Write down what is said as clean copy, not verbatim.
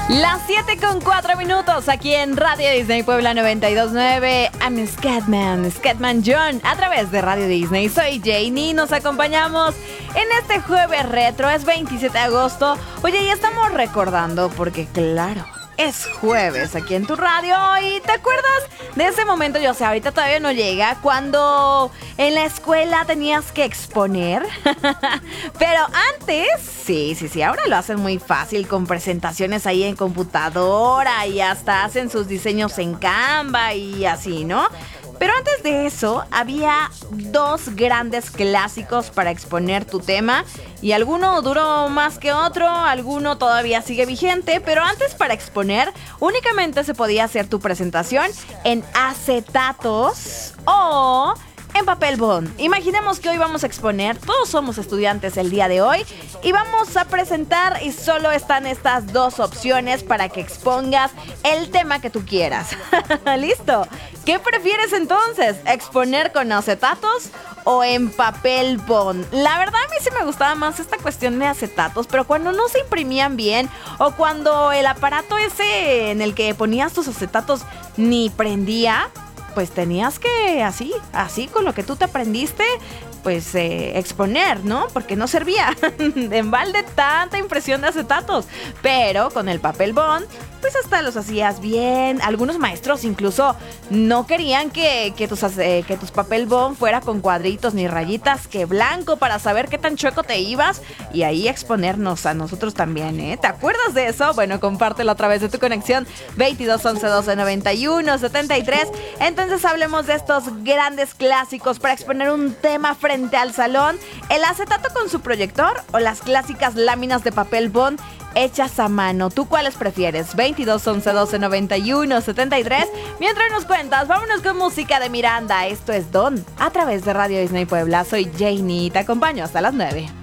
Las 7:04 aquí en Radio Disney Puebla 92.9. I'm Scatman John, a través de Radio Disney. Soy Janie, nos acompañamos en este jueves retro, es 27 de agosto. Oye, ya estamos recordando, porque claro, es jueves aquí en tu radio. ¿Y te acuerdas de ese momento? Yo sé, ahorita todavía no llega, cuando en la escuela tenías que exponer. Pero antes, sí, ahora lo hacen muy fácil con presentaciones ahí en computadora y hasta hacen sus diseños en Canva y así, ¿no? Pero antes de eso, había dos grandes clásicos para exponer tu tema. Y alguno duró más que otro, alguno todavía sigue vigente. Pero antes, para exponer, únicamente se podía hacer tu presentación en acetatos o en papel bond. Imaginemos que hoy vamos a exponer, todos somos estudiantes el día de hoy, y vamos a presentar, y solo están estas dos opciones para que expongas el tema que tú quieras. ¿Listo? ¿Qué prefieres entonces? ¿Exponer con acetatos o en papel bond? La verdad, a mí sí me gustaba más esta cuestión de acetatos, pero cuando no se imprimían bien, o cuando el aparato ese en el que ponías tus acetatos ni prendía, pues tenías que así con lo que tú te aprendiste, pues exponer, ¿no? Porque no servía en balde tanta impresión de acetatos. Pero con el papel bond, pues hasta los hacías bien. Algunos maestros incluso no querían que tus papel bond fuera con cuadritos ni rayitas, que blanco, para saber qué tan chueco te ibas y ahí exponernos a nosotros también, ¿eh? ¿Te acuerdas de eso? Bueno, compártelo a través de tu conexión 22 11 12 91 73. Entonces hablemos de estos grandes clásicos para exponer un tema frente al salón: el acetato con su proyector o las clásicas láminas de papel bond hechas a mano. ¿Tú cuáles prefieres? 22 11 12 91 73. Mientras nos cuentas, vámonos con música de Miranda. Esto es Don, a través de Radio Disney Puebla. Soy Janie, te acompaño hasta las 9.